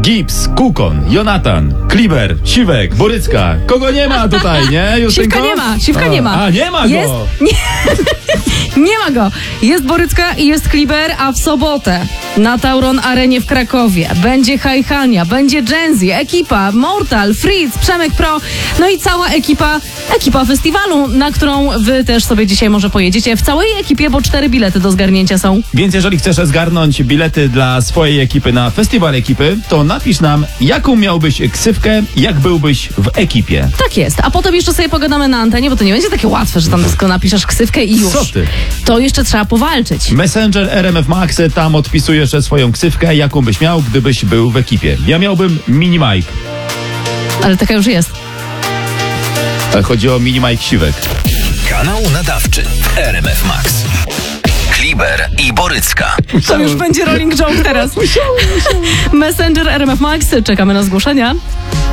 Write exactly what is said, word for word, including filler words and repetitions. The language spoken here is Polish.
Gibbs, Kukon, Jonatan, Kliber, Siwek, Borycka. Kogo nie ma tutaj, nie, Justynko? Siwka nie ma, Siwka O, nie ma. A, nie ma go! Jest, nie, nie ma go. Jest Borycka i jest Kliber, a w sobotę na Tauron Arenie w Krakowie będzie Hajhania, będzie Genzy, ekipa, Mortal, Fritz, Przemek Pro, no i cała ekipa, ekipa festiwalu, na którą wy też sobie dzisiaj może pojedziecie w całej ekipie, bo cztery bilety do zgarnięcia są. Więc jeżeli chcesz zgarnąć bilety dla swojej ekipy na festiwal ekipy, to napisz nam, jaką miałbyś ksywkę, jak byłbyś w ekipie. Tak jest, a potem jeszcze sobie pogadamy na antenie, bo to nie będzie takie łatwe, że tam tylko napiszesz ksywkę i już. Co ty? To jeszcze trzeba powalczyć. Messenger R M F Max, tam odpisujesz swoją ksywkę, jaką byś miał, gdybyś był w ekipie. Ja miałbym Mini Mike. Ale taka już jest. Ale chodzi o Mini Mike Siwek. Kanał nadawczy R M F Max. Kliber i Borycka. To już będzie rolling joke teraz. Messenger R M F Max, czekamy na zgłoszenia.